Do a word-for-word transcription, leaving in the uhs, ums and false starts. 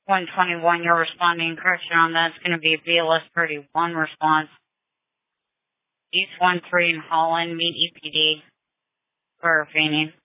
one twenty-one, you're responding. Correction on that's going to be B L S thirty-one response. East one three in Holland, meet E P D for Feeney.